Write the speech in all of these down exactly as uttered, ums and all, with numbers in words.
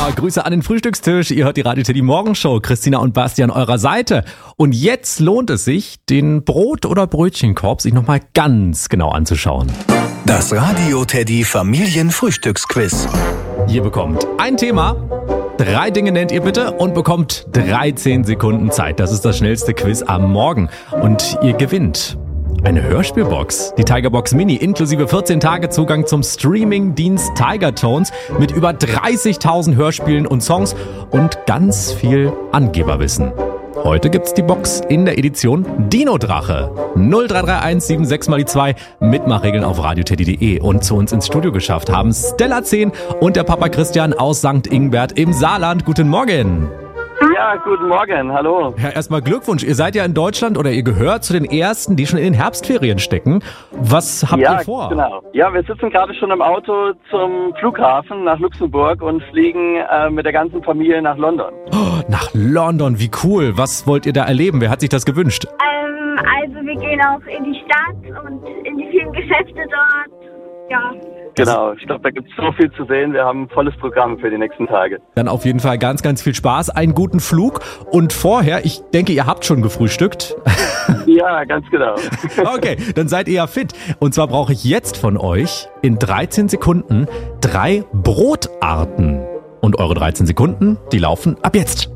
Grüße an den Frühstückstisch. Ihr hört die Radio Teddy Morgenshow. Christina und Basti an eurer Seite. Und jetzt lohnt es sich, den Brot- oder Brötchenkorb sich nochmal ganz genau anzuschauen. Das Radio Teddy Familienfrühstücksquiz. Ihr bekommt ein Thema, drei Dinge nennt ihr bitte und bekommt dreizehn Sekunden Zeit. Das ist das schnellste Quiz am Morgen. Und ihr gewinnt eine Hörspielbox, die Tigerbox Mini, inklusive vierzehn Tage Zugang zum Streaming-Dienst Tigertones mit über dreißigtausend Hörspielen und Songs und ganz viel Angeberwissen. Heute gibt's die Box in der Edition Dino-Drache. null drei drei eins sieben sechs mal die zwei. Mitmachregeln auf radioteddy punkt de. Und zu uns ins Studio geschafft haben Stella zehn und der Papa Christian aus Sankt Ingbert im Saarland. Guten Morgen. Ja, guten Morgen, hallo. Ja, erstmal Glückwunsch. Ihr seid ja in Deutschland oder ihr gehört zu den Ersten, die schon in den Herbstferien stecken. Was habt ja, ihr vor? Genau. Ja, wir sitzen gerade schon im Auto zum Flughafen nach Luxemburg und fliegen äh, mit der ganzen Familie nach London. Oh, nach London, wie cool. Was wollt ihr da erleben? Wer hat sich das gewünscht? Ähm, also wir gehen auch in die Stadt und in die vielen Geschäfte dort. Ja. Genau, ich glaube, da gibt es so viel zu sehen. Wir haben ein volles Programm für die nächsten Tage. Dann auf jeden Fall ganz, ganz viel Spaß, einen guten Flug. Und vorher, ich denke, ihr habt schon gefrühstückt. Ja, ganz genau. Okay, dann seid ihr ja fit. Und zwar brauche ich jetzt von euch in dreizehn Sekunden drei Brotarten. Und eure dreizehn Sekunden, die laufen ab jetzt.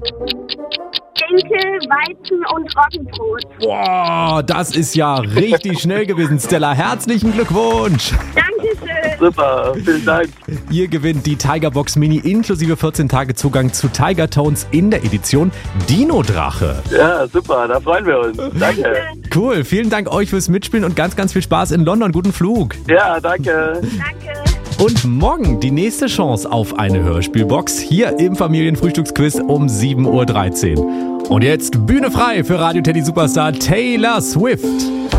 Dinkel, Weizen und Roggenbrot. Boah, das ist ja richtig schnell gewesen, Stella. Herzlichen Glückwunsch. Dankeschön. Super, vielen Dank. Ihr gewinnt die Tigerbox Mini inklusive vierzehn Tage Zugang zu Tigertones in der Edition Dino-Drache. Ja, super, da freuen wir uns. Danke. Cool, vielen Dank euch fürs Mitspielen und ganz, ganz viel Spaß in London. Guten Flug. Ja, danke. Danke. Und morgen die nächste Chance auf eine Hörspielbox hier im Familienfrühstücksquiz um sieben Uhr dreizehn. Und jetzt Bühne frei für Radio Teddy Superstar Taylor Swift.